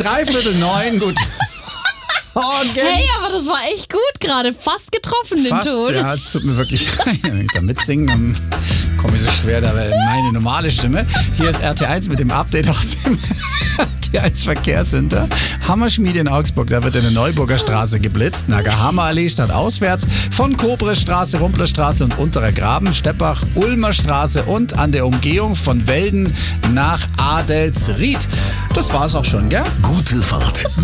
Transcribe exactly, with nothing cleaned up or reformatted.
dreiviertel neun, gut. Morgen. Hey, aber das war echt gut gerade. Fast getroffen, den Fast, Ton. ja, es tut mir wirklich leid. Wenn ich da mitsingen, dann komme ich so schwer da in meine normale Stimme. Hier ist R T eins mit dem Update aus dem R T eins Verkehrscenter. Hammerschmiede in Augsburg, da wird eine Neuburger Straße geblitzt. Nagerhammerallee statt auswärts. Von Kobrestraße, Rumplerstraße und Unterer Graben, Steppach, Ulmer Straße und an der Umgehung von Welden nach Adelsried. Das war's auch schon, gell? Gute Fahrt.